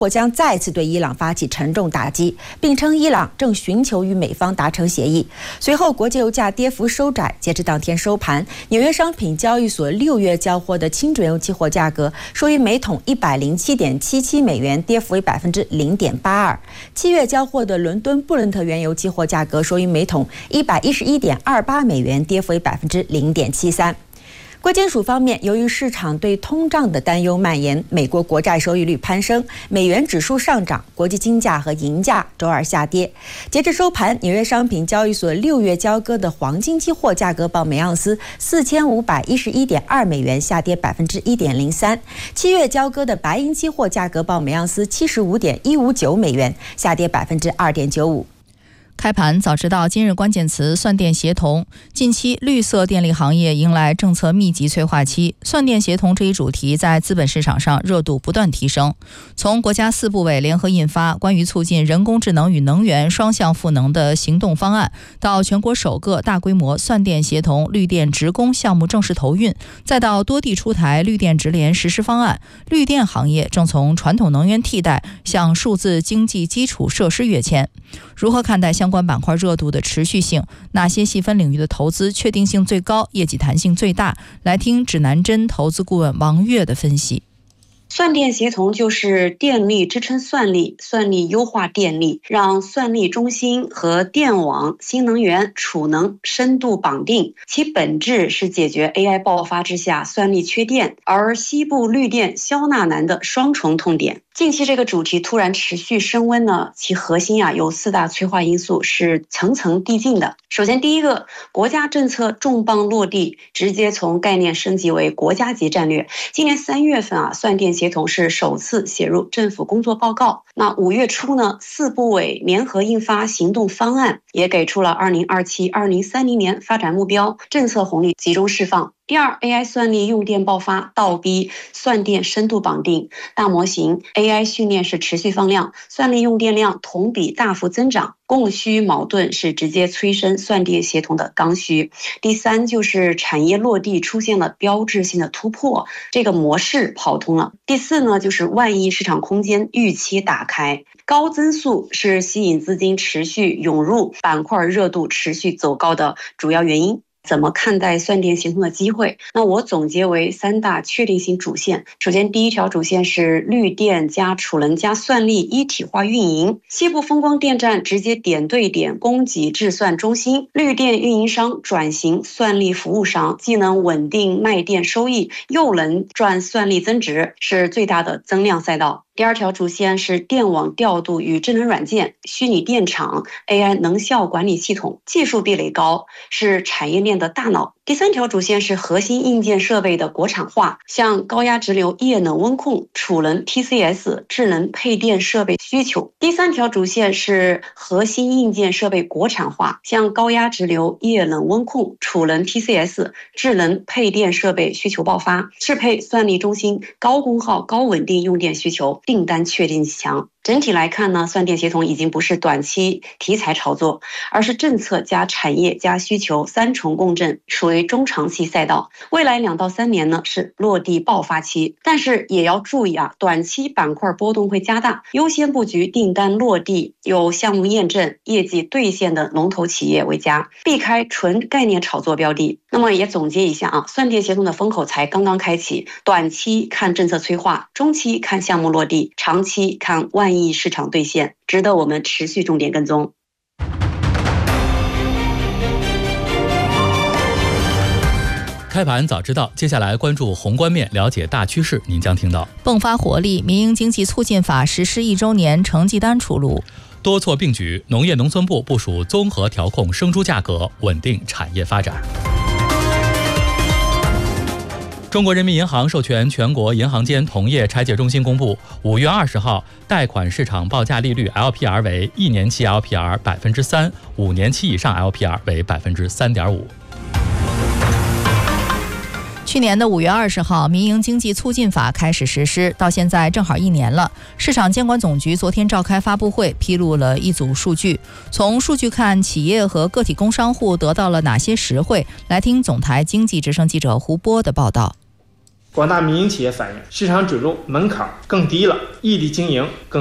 或将再次对伊朗发起沉重打击，并称伊朗正寻求与美方达成协议。随后，国际油价跌幅收窄，截至当天收盘，纽约商品交易所6月交货的轻准油期货价格收于每桶107.77美元，跌幅为0.82%。7月交货的伦敦布伦特原油期货价格收于每桶111.28美元，跌幅为0.73%。贵金属方面，由于市场对通胀的担忧蔓延，美国国债收益率攀升，美元指数上涨，国际金价和银价周二下跌。截至收盘，纽约商品交易所6月交割的黄金期货价格报每盎司4511.2美元，下跌1.03%； 7月交割的白银期货价格报每盎司75.159美元，下跌2.95%。 开盘早知道今日关键词算电协同。近期绿色电力行业迎来政策密集催化期，算电协同这一主题在资本市场上热度不断提升。从国家4部委联合印发关于促进人工智能与能源双向赋能的行动方案，到全国首个大规模算电协同绿电职工项目正式投运，再到多地出台绿电直联实施方案，绿电行业正从传统能源替代向数字经济基础设施跃迁。如何看待相关板块热度的持续性？哪些细分领域的投资确定性最高、业绩弹性最大？来听指南针投资顾问王悦的分析。 算电协同就是电力支撑算力，算力优化电力，让算力中心和电网、新能源、储能深度绑定。其本质是解决 AI 爆发之下算力缺电，而西部绿电消纳难的双重痛点。近期这个主题突然持续升温呢，其核心有4大催化因素是层层递进的。首先，第一个，国家政策重磅落地，直接从概念升级为国家级战略。今年3月份算电协同是首次写入政府工作报告。那5月初呢，4部委联合印发行动方案，也给出了2027-2030年发展目标，政策红利集中释放。第二， AI 算力用电爆发，倒逼算电深度绑定，大模型 AI 训练是持续放量，算力用电量同比大幅增长，供需矛盾是直接催生算电协同的刚需。第三，就是产业落地出现了标志性的突破，这个模式跑通了。第四呢，就是万亿市场空间预期打开，高增速是吸引资金持续涌入，板块热度持续走高的主要原因。怎么看待算电协同的机会？那我总结为3大确定性主线。首先，第一条主线是绿电加储能加算力一体化运营，西部风光电站直接点对点供给制算中心，绿电运营商转型算力服务商，既能稳定卖电收益，又能赚算力增值，是最大的增量赛道。第二条主线是电网调度与智能软件、虚拟电厂、AI 能效管理系统，技术壁垒高，是产业链的大脑。第三条主线是核心硬件设备的国产化，像高压直流液冷温控、储能 TCS、智能配电设备需求。第三条主线是核心硬件设备国产化，像高压直流液冷温控、储能 TCS、智能配电设备需求爆发，适配算力中心高功耗、高稳定用电需求，订单确定性强。整体来看呢，算电协同已经不是短期题材炒作，而是政策加产业加需求3重共振，属于中长期赛道。未来2到3年呢是落地爆发期，但是也要注意短期板块波动会加大，优先布局订单落地、有项目验证、业绩兑现的龙头企业为佳，避开纯概念炒作标的。那么也总结一下算电协同的风口才刚刚开启，短期看政策催化，中期看项目落地，长期看万亿市场兑现，值得我们持续重点跟踪。 开盘早知道，接下来关注宏观面，了解大趋势。您将听到： 迸发活力，民营经济促进法实施1周年成绩单出炉； 多措并举，农业农村部部署综合调控生猪价格，稳定产业发展。中国人民银行授权全国银行间同业拆借中心公布，5月20号贷款市场报价利率 LPR 为1年期 LPR 3%，5年期以上 LPR 为 3.5%。 去年的5月20号，民营经济促进法开始实施，到现在正好1年了。市场监管总局昨天召开发布会，披露了一组数据。从数据看，企业和个体工商户得到了哪些实惠？来听总台经济之声记者胡波的报道。 广大民营企业反映，市场准入门槛更低了，异地经营更